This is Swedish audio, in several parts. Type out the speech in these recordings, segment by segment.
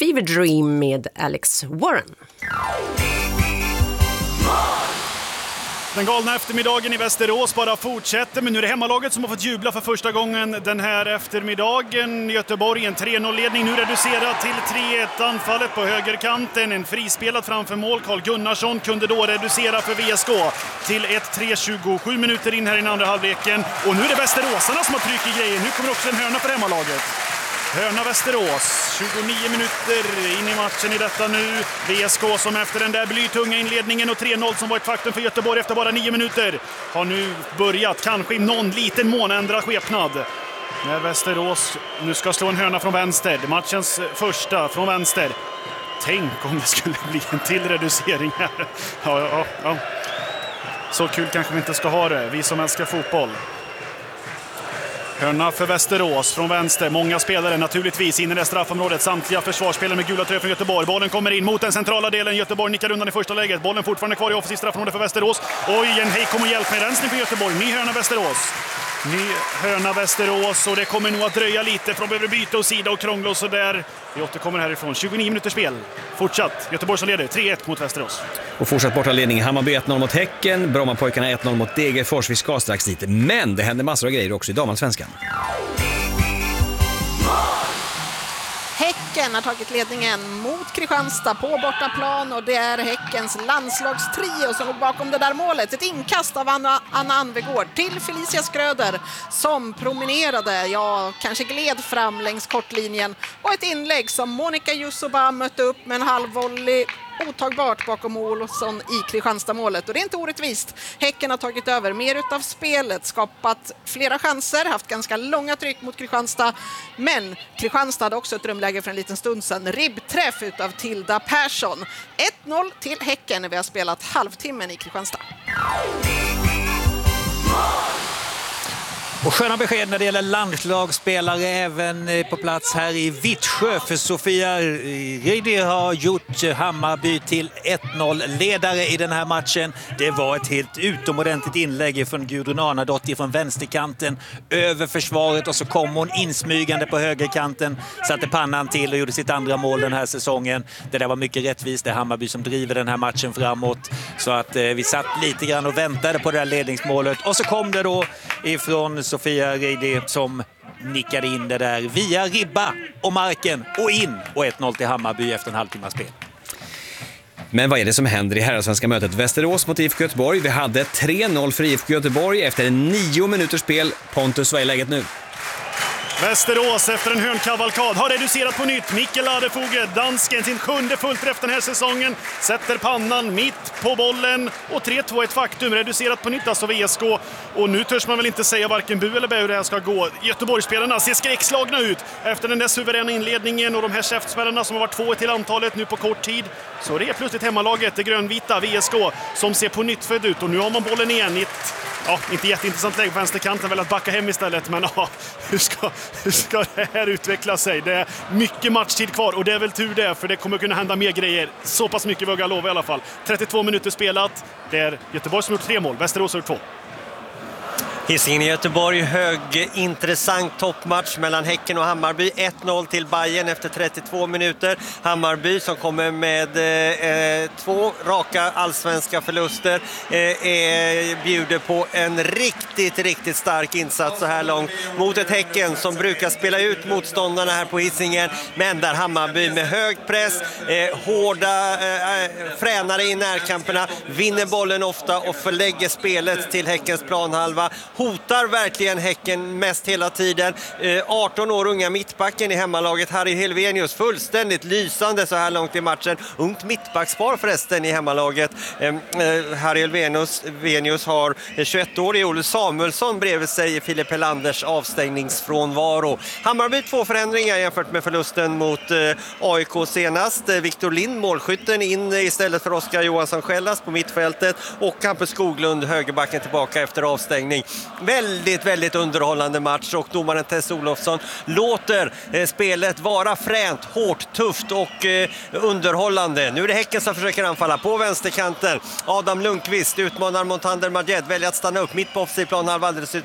Fever Dream med Alex Warren. Den galna eftermiddagen i Västerås bara fortsätter, men nu är det hemmalaget som har fått jubla för första gången den här eftermiddagen. Göteborg en 3-0-ledning, nu reducerad till 3-1. Anfallet på högerkanten, en frispelad framför mål. Carl Gunnarsson kunde då reducera för VSK till 1-3, 27 minuter in här i den andra halvleken. Och nu är det Västeråsarna som har tryck i grejen. Nu kommer också en hörna för hemmalaget. Hörna Västerås, 29 minuter in i matchen i detta nu. VSK som efter den där blytunga inledningen och 3-0 som var ett faktum för Göteborg efter bara 9 minuter har nu börjat, kanske i någon liten mån ändra skepnad. När Västerås nu ska slå en hörna från vänster, matchens första från vänster. Tänk om det skulle bli en till reducering här. Ja. Så kul kanske vi inte ska ha det, vi som älskar fotboll. Hörna för Västerås från vänster. Många spelare naturligtvis in i det straffområdet. Samtliga försvarsspelare med gula tröjor från Göteborg. Bollen kommer in mot den centrala delen. Göteborg nickar undan i första läget. Bollen fortfarande kvar i offensivt straffområde för Västerås. Oj, en hej kom och hjälp med rensning för Göteborg. Ny hörna Västerås. Ny hörna Västerås och det kommer nog att dröja lite för de behöver byta och sida och krångla och så där. Vi återkommer härifrån. 29 minuters spel. Fortsatt. Göteborg som leder 3-1 mot Västerås. Och fortsatt bortaledning. Hammarby 1-0 mot Häcken. Brommapojkarna 1-0 mot Degerfors. Vi ska strax dit. Men det händer massor av grejer också i damallsvenskan. Häcken har tagit ledningen mot Kristianstad på bortaplan och det är Häckens landslagstrio som låg bakom det där målet. Ett inkast av Anna Anvegård till Felicia Skröder som promenerade, kanske gled fram längs kortlinjen och ett inlägg som Monica Jussoba mötte upp med en halvvolley otagbart bakom Olsson i Kristianstad-målet. Och det är inte orättvist. Häcken har tagit över mer utav spelet, skapat flera chanser, haft ganska långa tryck mot Kristianstad. Men Kristianstad hade också ett drömläge för en liten stund sedan. Ribbträff utav Tilda Persson. 1-0 till Häcken när vi har spelat halvtimmen i Kristianstad. Och sköna besked när det gäller landslagsspelare även på plats här i Vittsjö. För Sofia Ridi har gjort Hammarby till 1-0-ledare i den här matchen. Det var ett helt utomordentligt inlägg från Gudrun Arnadottir från vänsterkanten över försvaret. Och så kom hon insmygande på högerkanten, satte pannan till och gjorde sitt andra mål den här säsongen. Det där var mycket rättvist. Det är Hammarby som driver den här matchen framåt. Så att vi satt lite grann och väntade på det här ledningsmålet. Och så kom det då ifrån Sofia Ridi som nickade in det där via ribba och marken och in och 1-0 till Hammarby efter en halvtimmas spel. Men vad är det som händer i herrasvenska mötet? Västerås mot IFK Göteborg. Vi hade 3-0 för IFK Göteborg efter 9 minuters spel. Pontus, vad är läget nu? Västerås efter en hörnkavalkad har reducerat på nytt. Mikkel Adefoge, dansken, sin 7:e fullträff den här säsongen. Sätter pannan mitt på bollen och 3-2 ett faktum. Reducerat på nytt alltså VSK. Och nu törs man väl inte säga varken bu eller bä hur det här ska gå. Göteborgsspelarna ser skräckslagna ut efter den där suveräna inledningen och de här käftsmällarna som har varit 2 till antalet nu på kort tid. Så det är plötsligt hemmalaget, det grönvita VSK, som ser på nytt född ut. Och nu har man bollen igen i ett, inte jätteintressant läge på vänsterkanten, väl att backa hem istället. Men hur ska det här utveckla sig? Det är mycket matchtid kvar och det är väl tur det, för det kommer kunna hända mer grejer. Så pass mycket vågar jag lova i alla fall. 32 minuter spelat. Det är Göteborg som har gjort 3 mål, Västerås har gjort 2. Hisingen i Göteborg, intressant toppmatch mellan Häcken och Hammarby. 1-0 till Bayern efter 32 minuter. Hammarby som kommer med 2 raka allsvenska förluster bjuder på en riktigt stark insats så här långt mot ett Häcken som brukar spela ut motståndarna här på Hisingen, men där Hammarby med hög press, hårda fränare i närkamperna, vinner bollen ofta och förlägger spelet till Häckens planhalva. Hotar verkligen Häcken mest hela tiden. 18 år unga mittbacken i hemmalaget Harry Helvenius, fullständigt lysande så här långt i matchen. Ungt mittbackspar förresten i hemmalaget. Harry Helvenius har 21-årig Olle Samuelsson bredvid sig i Filip Helanders avstängningsfrånvaro. Hammarby 2 förändringar jämfört med förlusten mot AIK senast. Viktor Lind, målskytten, in istället för Oskar Johansson Skällas på mittfältet och Campus Skoglund, högerbacken, tillbaka efter avstängning. Väldigt, väldigt underhållande match och domaren Tess Olofsson låter spelet vara fränt, hårt, tufft och underhållande. Nu är det Häcken som försöker anfalla på vänsterkanten. Adam Lundqvist utmanar Montander Majed, väljer att stanna upp mitt på offensiv planhalva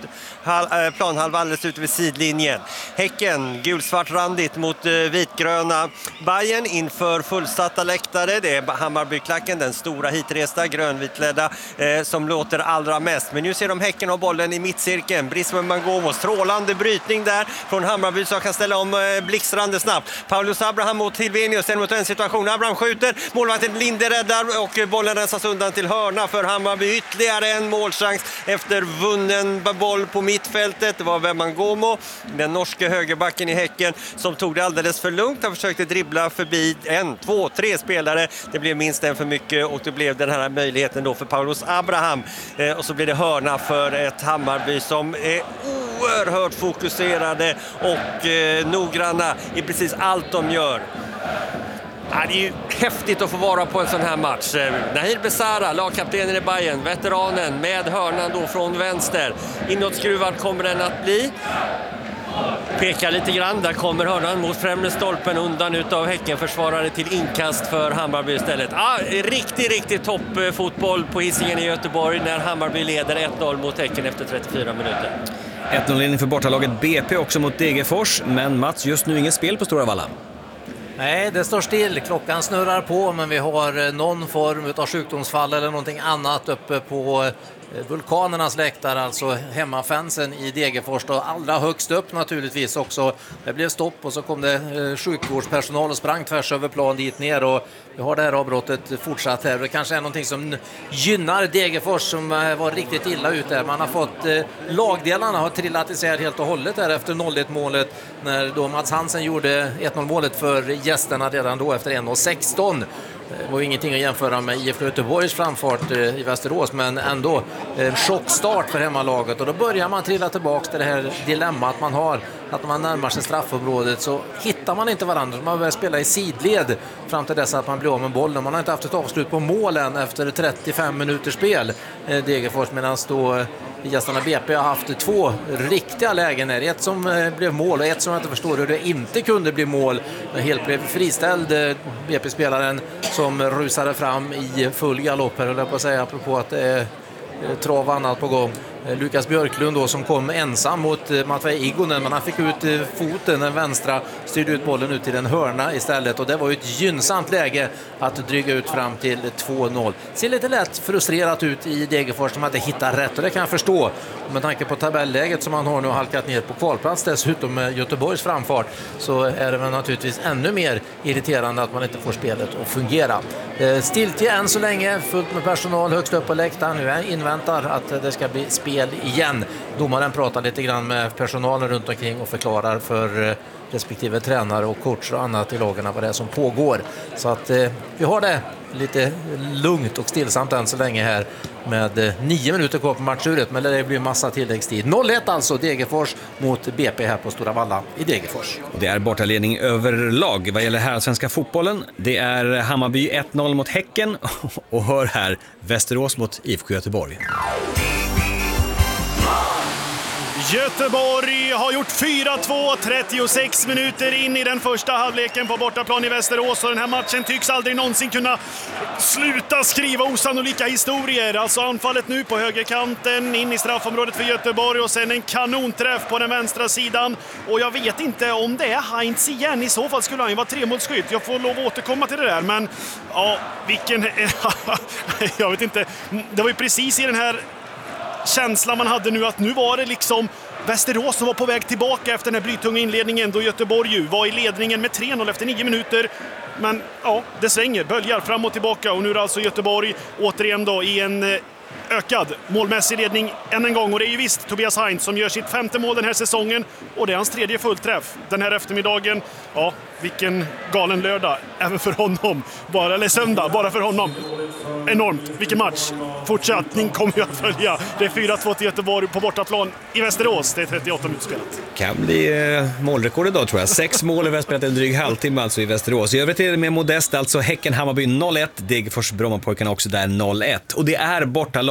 alldeles ute vid sidlinjen. Häcken, gulsvart randigt mot vitgröna Bayern inför fullsatta läktare. Det är Hammarbyklacken, den stora hitresta grönvitledda som låter allra mest. Men nu ser de Häcken och bollen i mittcirkeln. Brisman Mangomo, strålande brytning där från Hammarby som kan ställa om blixtrande snabbt. Paulus Abraham mot Hilvenius, en mot en situation. Abraham skjuter, målvakten Linde räddar och bollen rensas undan till hörna för Hammarby. Ytterligare en målchans efter vunnen boll på mittfältet. Det var Mangomo, den norska högerbacken i Häcken, som tog det alldeles för lugnt. Han försökte dribbla förbi 1, 2, 3 spelare. Det blev minst en för mycket och det blev den här möjligheten då för Paulus Abraham. Och så blir det hörna för ett Hammarby som är oerhört fokuserade och noggranna i precis allt de gör. Ja, det är ju häftigt att få vara på en sån här match. Nahir Besara, lagkaptenen i Bayern, veteranen med hörnan då från vänster. Inåtskruvad kommer den att bli. Pekar lite grann, där kommer hörnan mot främre stolpen undan utav Häckenförsvarare till inkast för Hammarby istället. Riktigt toppfotboll på Hisingen i Göteborg när Hammarby leder 1-0 mot Häcken efter 34 minuter. 1-0-ledning för bortalaget BP också mot Degerfors, men Mats, just nu inget spel på Stora Valla. Nej, det står still. Klockan snurrar på, men vi har någon form av sjukdomsfall eller någonting annat uppe på Vulkanernas läktare, alltså hemmafansen i Degerfors då, allra högst upp naturligtvis också. Det blev stopp och så kom det sjukvårdspersonal och sprang tvärs över plan dit ner, och vi har det här avbrottet fortsatt här. Det kanske är någonting som gynnar Degerfors som var riktigt illa ut där. Man har fått lagdelarna har trillat isär helt och hållet där efter 0-1 målet när då Mats Hansen gjorde 1-0 målet för gästerna redan då efter 1:16. Det var ingenting att jämföra med IF Göteborgs framfart i Västerås, men ändå en chockstart för hemmalaget. Och då börjar man trilla tillbaka till det här dilemmat man har, att när man närmar sig straffområdet så hittar man inte varandra. Man börjar spela i sidled fram till dess att man blir av med bollen. Man har inte haft ett avslut på målen efter 35 minuters spel, Degerfors, medan då gästerna BP har haft 2 riktiga lägen här. Ett som blev mål och ett som jag inte förstår hur det inte kunde bli mål. Helt blev friställd BP-spelaren som rusade fram i full galopp här, höll jag på att säga, apropå att det är trav annat på gång. Lukas Björklund då, som kom ensam mot Matvej Igonen, men han fick ut foten, den vänstra, styrde ut bollen ut till en hörna istället, och det var ju ett gynnsamt läge att dryga ut fram till 2-0. Ser lite lätt frustrerat ut i Degerfors som inte hittar rätt, och det kan jag förstå med tanke på tabelläget som man har nu halkat ner på kvalplats dessutom med Göteborgs framfart, så är det väl naturligtvis ännu mer irriterande att man inte får spelet att fungera. Stiltje än så länge, fullt med personal högst upp på läktaren. Nu inväntar att det ska bli spel igen. Domaren pratar lite grann med personalen runt omkring och förklarar för respektive tränare och coach och annat i lagarna vad det är som pågår. Så att vi har det lite lugnt och stillsamt än så länge här med 9 minuter kvar på matchuret, men det blir massa tilläggstid. 0-1 alltså Degerfors mot BP här på Stora Valla i Degerfors. Det är bortaledning överlag vad gäller här svenska fotbollen. Det är Hammarby 1-0 mot Häcken och hör här Västerås mot IFK Göteborg. Göteborg har gjort 4-2, 36 minuter in i den första halvleken på bortaplan i Västerås, och den här matchen tycks aldrig någonsin kunna sluta skriva osannolika historier. Alltså anfallet nu på högerkanten in i straffområdet för Göteborg och sen en kanonträff på den vänstra sidan, och jag vet inte om det är Heinz igen. I så fall skulle han ju vara tremålsskytt. Jag får lov att återkomma till det där, men ja, vilken jag vet inte, det var ju precis i den här känslan man hade nu, att nu var det liksom Västerås som var på väg tillbaka efter den här blytunga inledningen då Göteborg ju var i ledningen med 3-0 efter 9 minuter. Men ja, det svänger, böljar fram och tillbaka, och nu är det alltså Göteborg återigen då i en ökad målmässig ledning än en gång, och det är ju visst Tobias Heinz som gör sitt 5:e mål den här säsongen, och det är hans 3:e fullträff den här eftermiddagen. Ja, vilken galen lördag även för honom, eller söndag bara för honom. Enormt, vilken match. Fortsättning kommer ju att följa. Det är 4-2 till Göteborg på bortaplan i Västerås. Det är 38 minuter spelat. Kan bli målrekord idag tror jag. 6 mål i spelat en dryg halvtimme alltså i Västerås. I övrigt är det med modest, alltså Häcken Hammarby 0-1, Degerfors Brommapojkarna också där 0-1. Och det är bortalag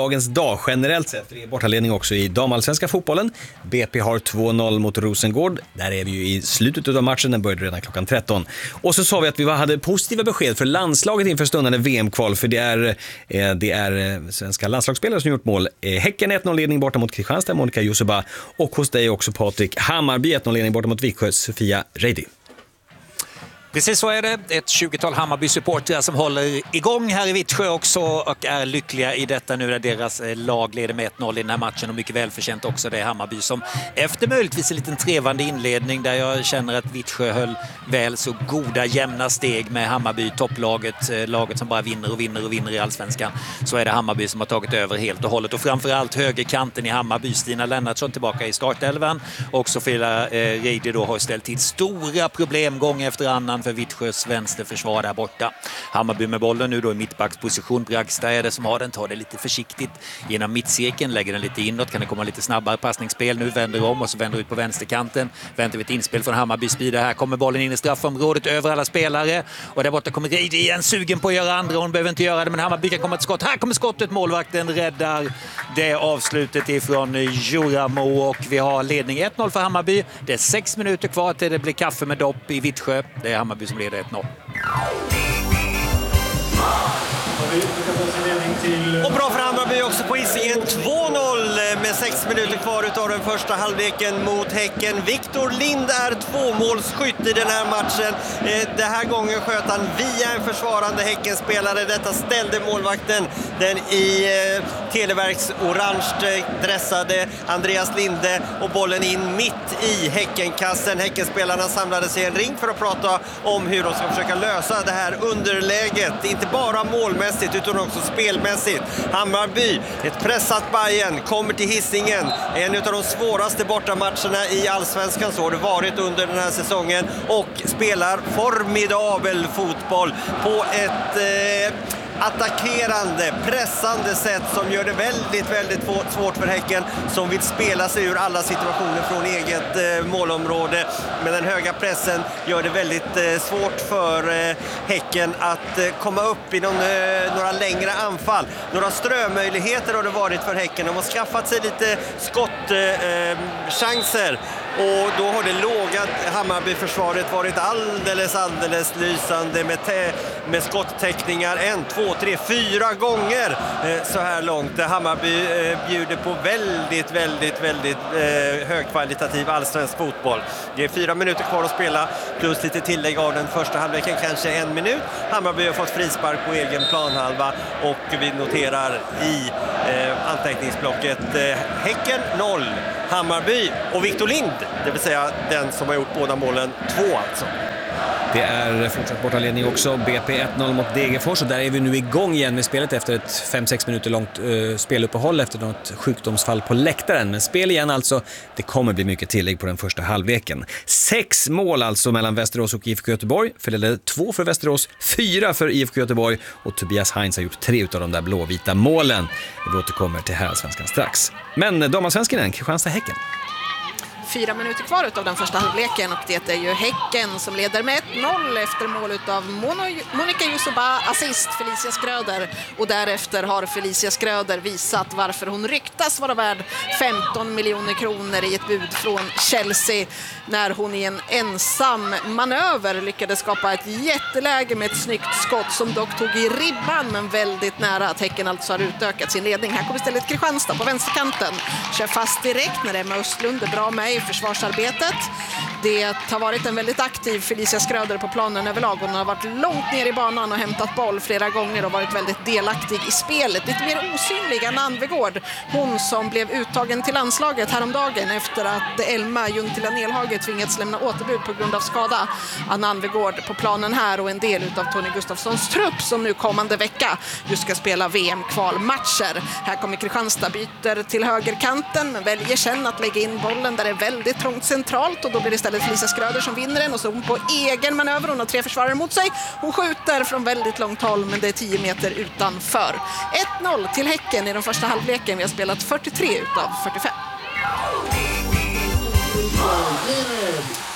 dagens dag generellt sett. För det är bortaledning också i damallsvenska fotbollen. BP har 2-0 mot Rosengård. Där är vi ju i slutet av matchen, den började redan klockan 13. Och så sa vi att vi hade positiva besked för landslaget inför stundande VM-kval. För det är svenska landslagsspelare som gjort mål. Häcken 1-0-ledning borta mot Kristianstad, Monica Jusuba. Och hos dig också Patrik, Hammarby 1-0-ledning borta mot Viksjö, Sofia Reidi. Precis så är det. Ett 20-tal Hammarby-supportrar som håller igång här i Vittsjö också och är lyckliga i detta nu när deras lag leder med 1-0 i den här matchen och mycket välförtjänt också. Det är Hammarby som efter möjligtvis en liten trevande inledning där jag känner att Vittsjö höll väl så goda jämna steg med Hammarby, topplaget, laget som bara vinner i allsvenskan. Så är det Hammarby som har tagit över helt och hållet och framförallt högerkanten i Hammarby, Stina Lennartsson tillbaka i startelvan och Sofia Reidi då har ställt till stora problem gång efter annan för Vittsjös vänsterförsvar där borta. Hammarby med bollen nu då i mittbacksposition. Bragstad är det som har den, tar det lite försiktigt genom mittcirkeln, lägger den lite inåt, kan det komma lite snabbare passningsspel nu, vänder om och så vänder ut på vänsterkanten. Väntar vi ett inspel från Hammarby speed. Här kommer bollen in i straffområdet över alla spelare och där borta kommer Reidi igen, sugen på att göra andra, hon behöver inte göra det men Hammarby kan komma ett skott. Här kommer skottet, målvakten räddar det avslutet ifrån Juramo och vi har ledning 1-0 för Hammarby. Det är 6 minuter kvar till det blir kaffe med dopp i Vittsjö. Det är Hammarby som leder 1-0. Och bra för Hammarby också på Hisingen. 2-0 med 6 minuter kvar utav den första halvleken mot Häcken. Viktor Lind är 2-målsskytt i den här matchen. Den här gången sköt han via en försvarande Häckenspelare. Detta ställde målvakten, den i Televerks orange dressade Andreas Linde och bollen in mitt i Häckenkassen. Häckenspelarna samlade sig i en ring för att prata om hur de ska försöka lösa det här underläget. Inte bara målmässigt utan också spelmässigt. Hammarby, ett pressat Bayern, kommer till Hisingen. En av de svåraste bortamatcherna i allsvenskan så har det varit under den här säsongen och spelar formidabel fotboll på ett attackerande, pressande sätt som gör det väldigt svårt för Häcken som vill spela sig ur alla situationer från eget målområde. Men den höga pressen gör det väldigt svårt för Häcken att komma upp i några längre anfall. Några strömöjligheter har det varit för Häcken. De har skaffat sig lite skottchanser. Och då har det låga Hammarby-försvaret varit alldeles lysande med skottäckningar 1, 2, 3, 4 gånger så här långt. Hammarby bjuder på väldigt högkvalitativ allsvensk fotboll. Det är 4 minuter kvar att spela plus lite tillägg av den första halvleken, kanske 1 minut. Hammarby har fått frispark på egen planhalva och vi noterar i anteckningsblocket Häcken 0, Hammarby och Viktor Lind, det vill säga den som har gjort båda målen 2 alltså. Det är fortsatt bortaledning också. BP 1-0 mot Degerfors och där är vi nu igång igen med spelet efter ett 5-6 minuter långt speluppehåll efter något sjukdomsfall på läktaren. Men spel igen alltså, det kommer bli mycket tillägg på den första halvleken. 6 mål alltså mellan Västerås och IFK Göteborg. Fördelade 2 för Västerås, 4 för IFK Göteborg och Tobias Heinz har gjort 3 utav de där blåvita målen. Vi återkommer till herrallsvenskan strax. Men damallsvenskan än, Kristianstad-Häcken. 4 minuter kvar utav den första halvleken och det är ju Häcken som leder med 1-0 efter mål utav Monica Jusuba, assist Felicia Skröder och därefter har Felicia Skröder visat varför hon ryktas vara värd 15 miljoner kronor i ett bud från Chelsea när hon i en ensam manöver lyckades skapa ett jätteläge med ett snyggt skott som dock tog i ribban men väldigt nära att Häcken alltså har utökat sin ledning. Här kommer istället Kristianstad på vänsterkanten, kör fast direkt när Emma Östlund är bra med i försvarsarbetet. Det har varit en väldigt aktiv Felicia Skröder på planen överlag. Hon har varit långt ner i banan och hämtat boll flera gånger och varit väldigt delaktig i spelet. Lite mer osynlig än Anvegård. Hon som blev uttagen till landslaget häromdagen efter att Elma Juntila Nelhage tvingats lämna återbud på grund av skada. Anna Anvegård på planen här och en del av Tony Gustafssons trupp som nu kommande vecka just ska spela VM-kvalmatcher. Här kommer Kristianstad, byter till högerkanten men väljer sen att lägga in bollen där det är väldigt trångt centralt och då blir det istället Felicia Skröder som vinner den och så hon på egen manöver. Hon har 3 försvarare mot sig. Hon skjuter från väldigt långt håll men det är 10 meter utanför. 1-0 till Häcken i den första halvleken. Vi har spelat 43 utav 45.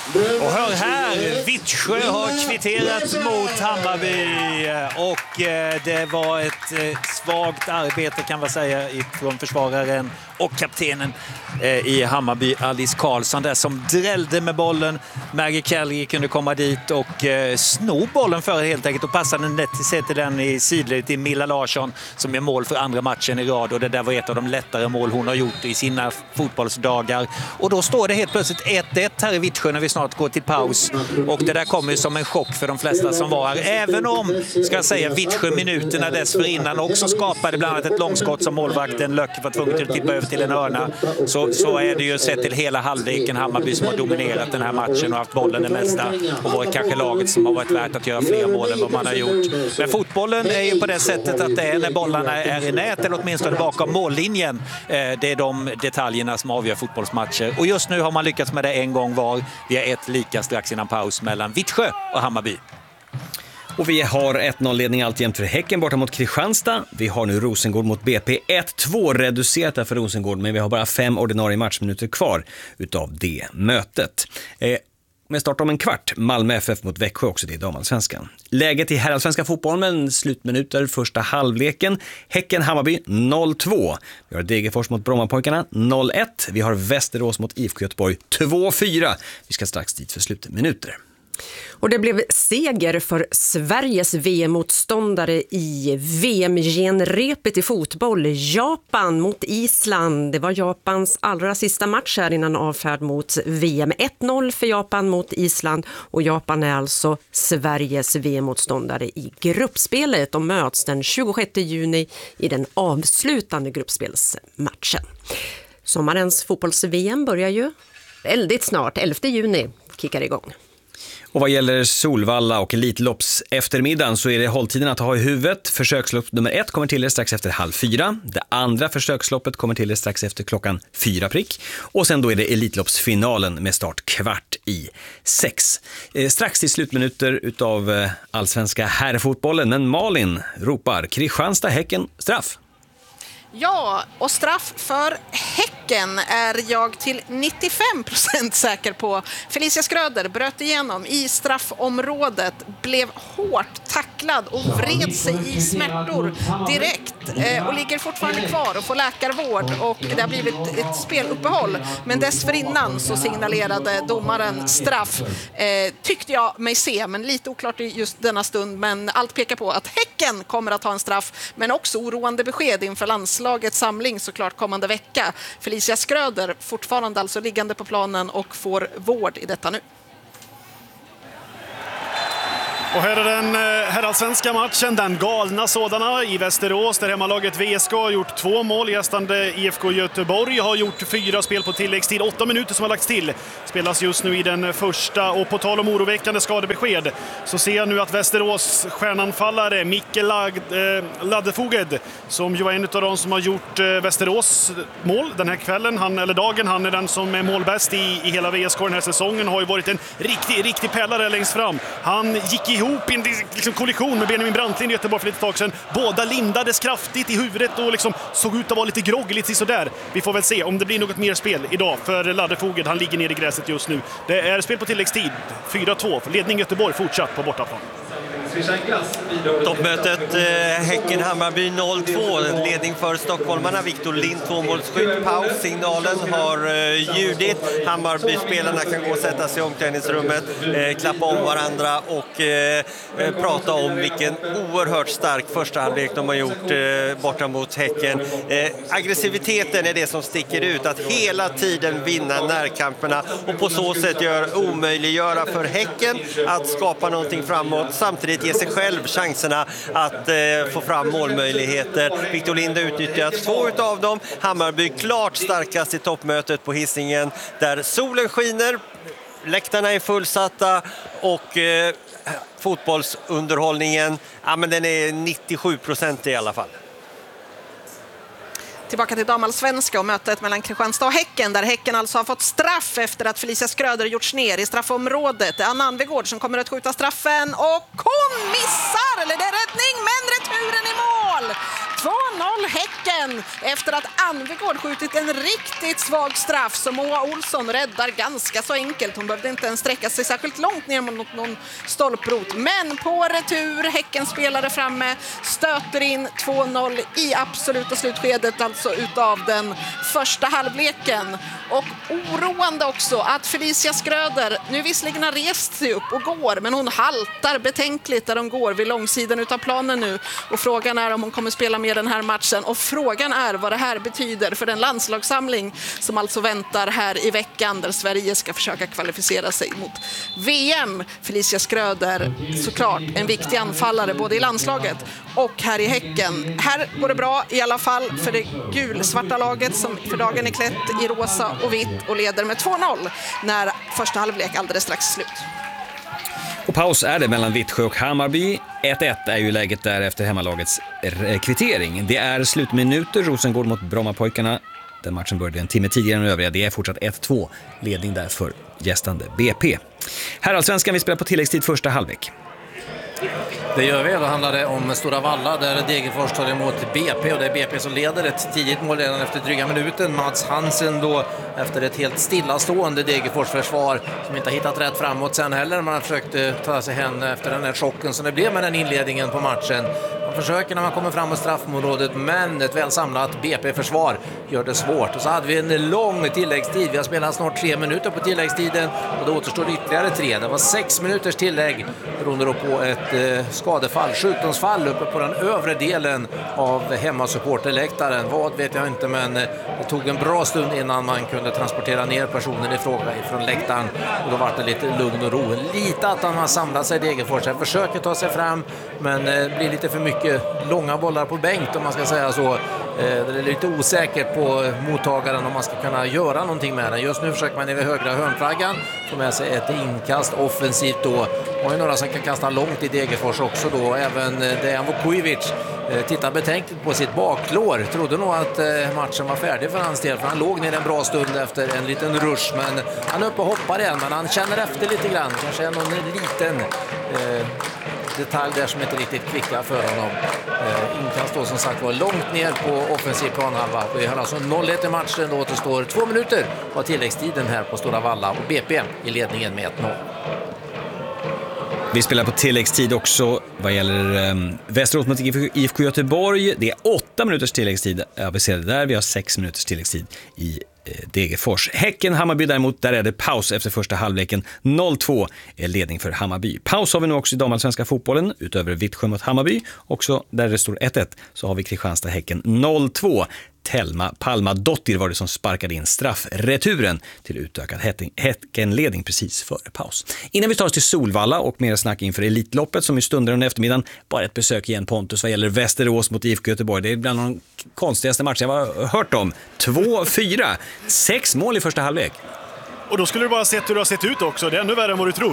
Och hör här, Vittsjö har kvitterat mot Hammarby och det var ett svagt arbete kan man säga från försvararen och kaptenen i Hammarby, Alice Karlsson där som drällde med bollen. Maggie Kelly kunde komma dit och sno bollen för helt enkelt och passade nätt till den i sidled till Milla Larsson som är mål för andra matchen i rad och det där var ett av de lättare mål hon har gjort i sina fotbollsdagar. Och då står det helt plötsligt 1-1 här i Vittsjö när vi snart går till paus och det där kommer ju som en chock för de flesta som var här. Även om, ska jag säga, Vittsjö minuterna dessförinnan också skapade bland annat ett långskott som målvakten Löcke var tvungen att tippa över till en hörna. Så är det ju sett till hela halvleken Hammarby som har dominerat den här matchen och haft bollen det mesta och varit kanske laget som har varit värt att göra fler mål än vad man har gjort. Men fotbollen är ju på det sättet att det är när bollarna är i nät eller åtminstone bakom mållinjen. Det är de detaljerna som avgör fotbollsmatcher. Och just nu har man lyckats med det en gång var. Vi har ett lika strax innan paus mellan Vittsjö och Hammarby. Och vi har 1-0-ledning alltjämt för Häcken borta mot Kristianstad. Vi har nu Rosengård mot BP 1-2 reducerat för Rosengård, men vi har bara 5 ordinarie matchminuter kvar utav det mötet. Med start om en kvart, Malmö FF mot Växjö också, det är damallsvenskan. Läget i herrallsvenska fotbollen, slutminuter, första halvleken. Häcken-Hammarby 0-2. Vi har Degerfors mot Brommapojkarna 0-1. Vi har Västerås mot IFK Göteborg 2-4. Vi ska strax dit för slutminuter. Och det blev seger för Sveriges VM-motståndare i VM-genrepet i fotboll. Japan mot Island. Det var Japans allra sista match här innan avfärd mot VM. 1-0 för Japan mot Island. Och Japan är alltså Sveriges VM-motståndare i gruppspelet. De möts den 26 juni i den avslutande gruppspelsmatchen. Sommarens fotbolls-VM börjar ju väldigt snart. 11 juni kickar igång. Och vad gäller Solvalla och Elitlopps eftermiddagen så är det hålltiden att ha i huvudet. Försökslopp nummer 1 kommer till er strax efter 3:30. Det andra försöksloppet kommer till er strax efter 4 prick. Och sen då är det Elitloppsfinalen med start 5:45. Strax till slutminuter utav allsvenska herrfotbollen. Men Malin ropar Kristianstad Häcken straff. Ja, och straff för Häcken är jag till 95% säker på. Felicia Skröder bröt igenom i straffområdet, blev hårt tacklad och vred sig i smärtor direkt och ligger fortfarande kvar och får läkarvård och det har blivit ett speluppehåll. Men dessförinnan så signalerade domaren straff, tyckte jag mig se, men lite oklart i just denna stund. Men allt pekar på att Häcken kommer att ha en straff, men också oroande besked inför landslagets samling såklart kommande vecka. Felicia Skröder fortfarande alltså liggande på planen och får vård i detta nu. Och här är den herrallsvenska matchen, den galna sådana i Västerås där hemmalaget VSK har gjort 2 mål. Gästande IFK Göteborg har gjort 4 spel på tilläggstid. 8 minuter som har lagts till. Spelas just nu i den första och på tal om oroväckande skadebesked så ser jag nu att Västerås stjärnanfallare Mikkel Laddefoged som ju var en av de som har gjort Västerås mål den här kvällen, han är den som är målbäst i hela VSK den här säsongen, har ju varit en riktig pärlare längst fram. Han gick ihop i en kollision med Benjamin Brantlin i Göteborg för lite tag sedan. Båda lindades kraftigt i huvudet och såg ut att vara lite grogg, lite sådär. Vi får väl se om det blir något mer spel idag för Laddefoged. Han ligger ner i gräset just nu. Det är spel på tilläggstid. 4-2. Ledning Göteborg fortsatt på bortaplan. Toppmötet Häcken-Hammarby 0-2. Ledning för stockholmarna. Viktor Lind 2-målsskytt. Paussignalen har ljudit. Hammarby-spelarna kan gå och sätta sig i omklädningsrummet, klappa om varandra och prata om vilken oerhört stark första halvlek de har gjort borta mot Häcken. Aggressiviteten är det som sticker ut. Att hela tiden vinna närkamperna och på så sätt omöjliggöra för Häcken att skapa någonting framåt. Samtidigt ge sig själv chanserna att få fram målmöjligheter. Viktor Lind har utnyttjat 2 av dem. Hammarby klart starkast i toppmötet på Hisingen där solen skiner, läktarna är fullsatta och fotbollsunderhållningen, men den är 97% i alla fall. Tillbaka till damallsvenska och mötet mellan Kristianstad och Häcken där Häcken alltså har fått straff efter att Felicia Skröder gjorts ner i straffområdet. Det är Anna Anvegård som kommer att skjuta straffen och hon missar, eller det är räddning, men returen i mål! Häcken efter att Anvegård skjutit en riktigt svag straff som Moa Olsson räddar ganska så enkelt. Hon behövde inte ens sträcka sig särskilt långt ner mot någon stolprot. Men på retur, Häcken spelare framme, stöter in 2-0 i absoluta slutskedet alltså utav den första halvleken. Och oroande också att Felicia Skröder nu visserligen har rest sig upp och går, men hon haltar betänkligt där de går vid långsidan utav planen nu. Och frågan är om hon kommer spela med den här matchen. Och frågan är vad det här betyder för den landslagssamling som alltså väntar här i veckan där Sverige ska försöka kvalificera sig mot VM. Felicia Skröder, såklart en viktig anfallare både i landslaget och här i Häcken. Här går det bra i alla fall för det gulsvarta laget som för dagen är klätt i rosa och vitt och leder med 2-0 när första halvlek alldeles strax slut. Och paus är det mellan Vittsjö och Hammarby. 1-1 är ju läget där efter hemmalagets kvittering. Det är slutminuter, Rosengård mot Brommapojkarna. Den matchen började en timme tidigare än övriga. Det är fortsatt 1-2, ledning där för gästande BP. Här allsvenskan, vi spelar på tilläggstid första halvlek. Det gör vi. Då handlar det om Stora Valla där Degerfors tar emot BP och det är BP som leder ett tidigt mål redan efter dryga minuten. Mats Hansen då efter ett helt stillastående Degerfors försvar som inte har hittat rätt framåt sen heller. Man har försökt ta sig hem efter den här chocken som det blev med den inledningen på matchen. Man försöker när man kommer fram mot straffområdet, men ett väl samlat BP-försvar gör det svårt. Och så hade vi en lång tilläggstid. Vi har spelat snart 3 minuter på tilläggstiden och då återstår ytterligare 3. Det var 6 minuters tillägg beroende då på ett skadefall, sjukdomsfall uppe på den övre delen av hemmasupporterläktaren. Vad vet jag inte, men det tog en bra stund innan man kunde transportera ner personen i fråga ifrån läktaren och då var det lite lugn och ro. Lite att han har samlat sig Degerfors, försöker ta sig fram, men det blir lite för mycket långa bollar på bänk om man ska säga så. Det är lite osäkert på mottagaren om man ska kunna göra någonting med den. Just nu försöker man över högra hörnflaggan få med sig ett inkast offensivt då. Och några som kan kasta långt i Degerfors också då. Även Dejan Vukovic tittar betänkligt på sitt baklår. Trodde nog att matchen var färdig för hans del, för han låg ner en bra stund efter en liten rush. Men han är uppe och hoppar igen, men han känner efter lite grann. Kanske är någon liten detalj där som inte riktigt klickar för honom. Inkast då som sagt var långt ner på offensiv planhalva. Vi har alltså 0-1 i matchen. Då återstår 2 minuter av tilläggstiden här på Stora Valla och BP i ledningen med 1-0. Vi spelar på tilläggstid också vad gäller Västerås mot IFK Göteborg. Det är 8 minuters tilläggstid aviserade där. Vi har 6 minuters tilläggstid i Degerfors. Häcken, Hammarby däremot, där är det paus efter första halvleken. 0-2 är ledning för Hammarby. Paus har vi nu också i damallsvenska fotbollen, utöver Vittsjö mot Hammarby. Också där det står 1-1 så har vi Kristianstad Häcken 0-2. Telma Palmadottir var det som sparkade in straffreturen till utökad Häckenledning precis före paus. Innan vi tar oss till Solvalla och mer snack inför Elitloppet som i stunder under eftermiddagen, bara ett besök igen Pontus vad gäller Västerås mot IFK Göteborg. Det är bland de konstigaste matcher jag har hört om. 2-4, 6 mål i första halvlek. Och då skulle du bara sett hur det har sett ut också. Det är ännu värre än vad du tror.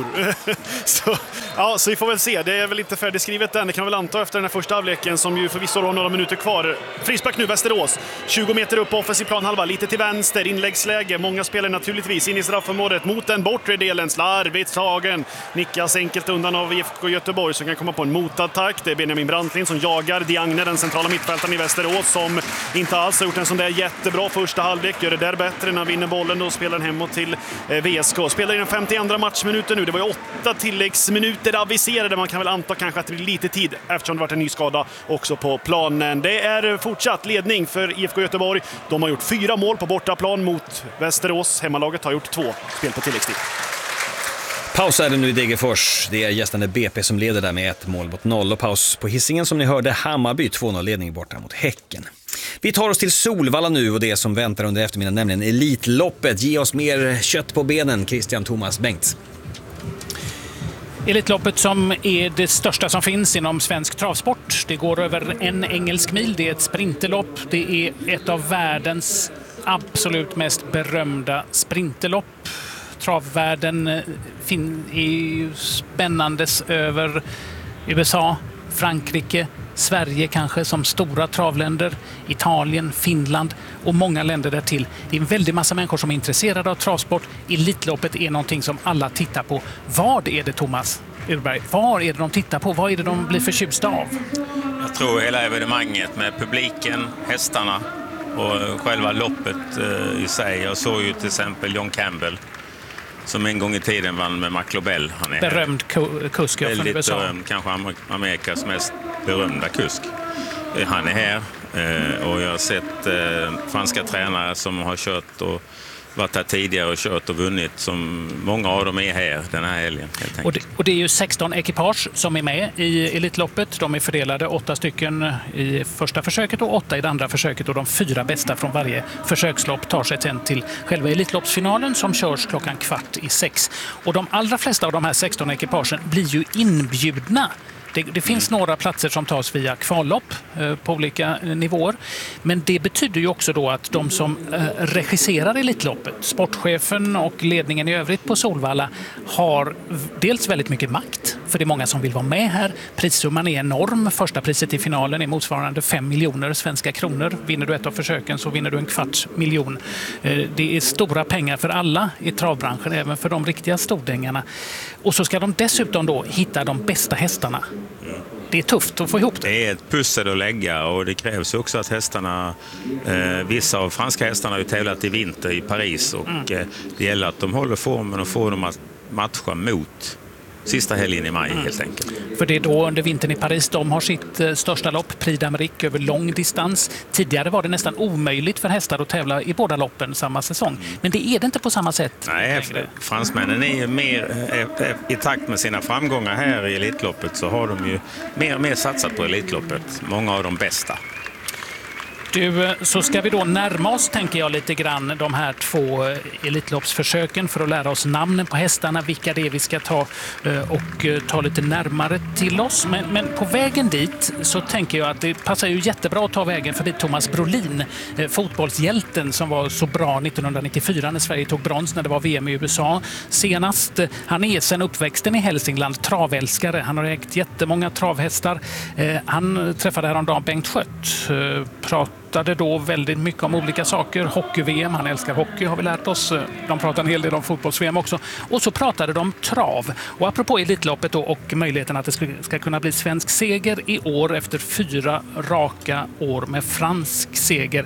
Så vi får väl se. Det är väl inte färdigskrivet än. Det kan väl anta efter den här första halvleken som ju förvisso har några minuter kvar. Frispark nu, Västerås. 20 meter upp på offensiv planhalva. Lite till vänster, inläggsläge. Många spelar naturligtvis in i straffområdet mot den bortre delen. Slarvigt tagen. Nickas enkelt undan av IFK Göteborg som kan komma på en motattack. Det är Benjamin Brantlin som jagar Diagne, den centrala mittfältaren i Västerås, som inte alls har gjort en sån där jättebra första halvlek. Gör det där bättre när han vinner bollen och spelar den hemåt till VSK. Spelar i den 52 matchminuten nu. Det var ju 8 tilläggsminuter aviserade. Man kan väl anta kanske att det blir lite tid eftersom det varit en ny skada också på planen. Det är fortsatt ledning för IFK Göteborg. De har gjort 4 mål på bortaplan mot Västerås. Hemmalaget har gjort 2 spel på tilläggstid. Paus är det nu i Degerfors. Det är gästande BP som leder där med 1 mål mot 0. Och paus på Hisingen som ni hörde. Hammarby 2-0-ledning borta mot Häcken. Vi tar oss till Solvalla nu och det som väntar under eftermiddagen, nämligen Elitloppet. Ge oss mer kött på benen, Christian Thomas Bengts. Elitloppet som är det största som finns inom svensk travsport. Det går över 1 engelsk mil. Det är ett sprinterlopp. Det är ett av världens absolut mest berömda sprinterlopp. Travvärlden är ju spännandes över USA, Frankrike, Sverige kanske som stora travländer, Italien, Finland och många länder där till. Det är en väldig massa människor som är intresserade av travsport. Elitloppet är någonting som alla tittar på. Vad är det, Thomas? Edberg. Vad är det de tittar på? Vad är det de blir förtjusta av? Jag tror hela evenemanget med publiken, hästarna och själva loppet i sig. Jag såg ju till exempel John Campbell som en gång i tiden vann med McLobel. Han är berömd kusk från väldigt USA. berömd, kanske Amerikas mest berömda kusk. Han är här och jag har sett franska tränare som har kört och varit här tidigare och kört och vunnit. Som många av dem är här den här helgen. Och det är ju 16 ekipage som är med i Elitloppet. De är fördelade 8 stycken i första försöket och 8 i det andra försöket. Och de 4 bästa från varje försökslopp tar sig sen till själva Elitloppsfinalen som körs 5:15. Och de allra flesta av de här 16 ekipagen blir ju inbjudna. Det finns några platser som tas via kvallopp på olika nivåer. Men det betyder ju också då att de som regisserar Elitloppet, sportchefen och ledningen i övrigt på Solvalla, har dels väldigt mycket makt. För det är många som vill vara med här. Prissumman är enorm. Första priset i finalen är motsvarande 5 miljoner svenska kronor. Vinner du ett av försöken så vinner du 250 000. Det är stora pengar för alla i travbranschen, även för de riktiga stordängarna. Och så ska de dessutom då hitta de bästa hästarna. Det är tufft att få ihop det. Det är ett pussel att lägga och det krävs också att hästarna, vissa av franska hästarna har ju tävlat i vinter i Paris och det gäller att de håller formen och får dem att matcha mot sista helgen i maj helt enkelt. För det är då under vintern i Paris de har sitt största lopp, Prix d'Amérique, över lång distans. Tidigare var det nästan omöjligt för hästar att tävla i båda loppen samma säsong. Men det är det inte på samma sätt. Nej, fransmännen är mer i takt med sina framgångar här i Elitloppet så har de ju mer och mer satsat på Elitloppet. Många av de bästa. Du, så ska vi då närma oss, tänker jag, lite grann de här 2 Elitloppsförsöken för att lära oss namnen på hästarna, vilka det är vi ska ta och ta lite närmare till oss. Men på vägen dit så tänker jag att det passar ju jättebra att ta vägen förbi Thomas Brolin, fotbollshjälten som var så bra 1994 när Sverige tog brons när det var VM i USA. Senast, han är sedan uppväxten i Hälsingland travälskare. Han har ägt jättemånga travhästar. Han träffade häromdagen Bengt Schött, pratade då väldigt mycket om olika saker. Hockey-VM, han älskar hockey har vi lärt oss. De pratar en hel del om fotbolls-VM också. Och så pratade de trav. Och apropå Elitloppet då, och möjligheten att det ska kunna bli svensk seger i år efter 4 raka år med fransk seger.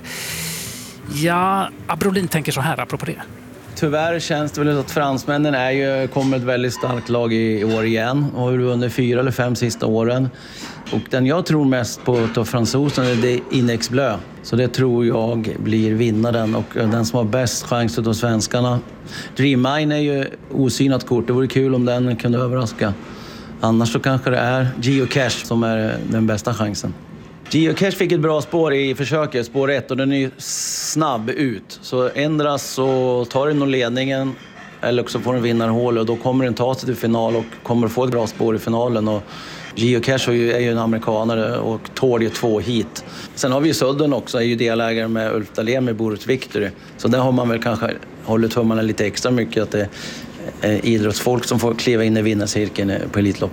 Ja, Brolin tänker så här apropå det. Tyvärr känns det väl att fransmännen kommer ett väldigt starkt lag i år igen och har under 4 eller 5 sista åren. Och den jag tror mest på av fransosen är det Inex Bleu. Så det tror jag blir vinnaren och den som har bäst chans av svenskarna. Dream Mine är ju osynat kort, det vore kul om den kunde överraska. Annars så kanske det är Geocache som är den bästa chansen. Geocache fick ett bra spår i försöket, spår 1, och den är ju snabb ut. Så ändras så tar den nog ledningen eller också får den vinnarhål och då kommer den ta sig till final och kommer få ett bra spår i finalen. Och Geocache är ju en amerikanare och tål ju 2 hit. Sen har vi ju Sudden också, är ju delägare med Ulf Dahlén med Boris Victory. Så där har man väl kanske hållit tummarna lite extra mycket att det är idrottsfolk som får kliva in i vinnarcirkeln på Elitlopp.